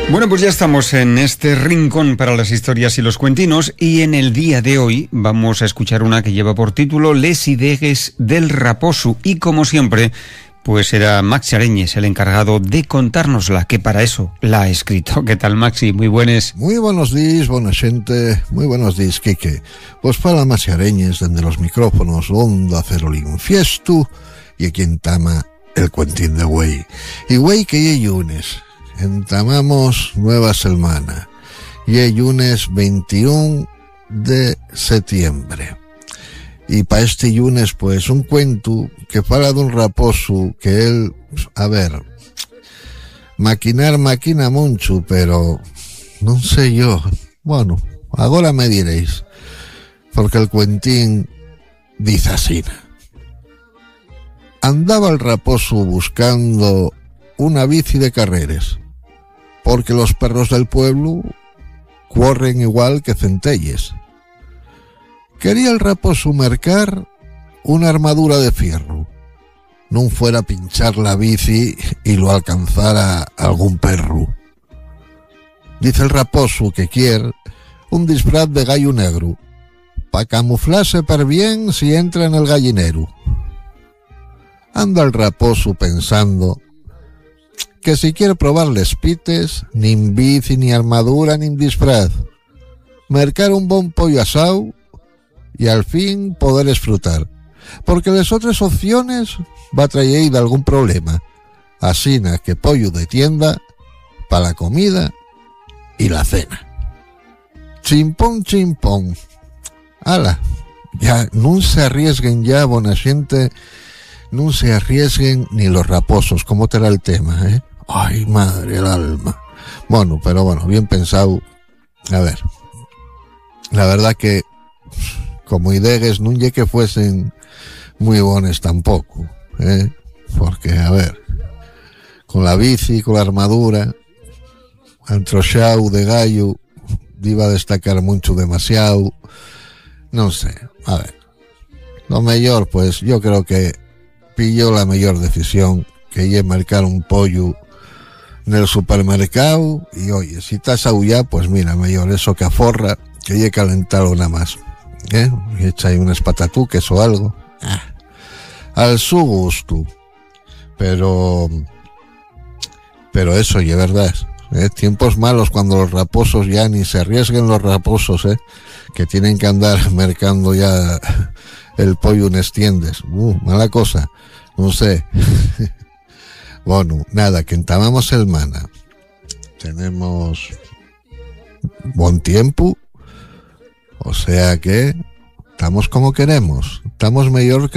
Bueno, pues ya estamos en este rincón para las historias y los cuentinos, y en el día de hoy vamos a escuchar una que lleva por título Les idegues del raposu, y como siempre, pues será Maxi Areñes el encargado de contárnosla, que para eso la ha escrito. ¿Qué tal, Maxi? Muy buenas. Muy buenos días, buena gente. Muy buenos días, Quique. Pues para Maxi Areñes, desde los micrófonos Onda Cero Linfiestu, y aquí entama el cuentín de güey. Y güey que ye lunes. Entamamos nueva semana. Ye lunes 21 de septiembre. Y para este lunes, pues, un cuento que fala de un raposu que él, a ver, maquina mucho, pero no sé yo. Bueno, ahora me diréis, porque el cuentín dice así. Andaba el raposu buscando una bici de carreras, porque los perros del pueblo corren igual que centelles. Quería el raposu mercar una armadura de fierro, no fuera a pinchar la bici y lo alcanzara algún perro. Dice el raposu que quiere un disfraz de gallo negro, pa' camuflarse per bien si entra en el gallinero. Anda el raposu pensando que si quiere probar les pites, ni bici, ni armadura, ni disfraz, mercar un bon pollo asado y al fin poder disfrutar, porque las otras opciones va a traer de algún problema, asina que pollo de tienda para la comida y la cena. Chimpón, chimpón. Ala, ya no se arriesguen ya, bona gente, no se arriesguen ni los raposos, como te era el tema, ¿eh? Ay, madre el alma. Bueno, pero bueno, bien pensado. A ver, la verdad que como idegues no ye que fuesen muy bones tampoco, ¿eh? Porque, a ver, con la bici, con la armadura, antroxau de gallo, iba a destacar mucho demasiado, no sé, a ver, lo mejor, pues yo creo que pilló la mejor decisión, que ye mercar un pollo en el supermercado, y oye, si estás aullá, pues mira, mejor eso que aforra, que ye calentarlo nada más, ¿eh? Y echa ahí unas patatuques o algo, al su gusto, pero eso ye verdad, tiempos malos cuando los raposos ya ni se arriesguen los raposos, que tienen que andar mercando ya el pollo en tiendas, mala cosa, no sé. Bueno, nada, que entamamos el mana, tenemos buen tiempo, o sea que estamos como queremos, estamos mejor que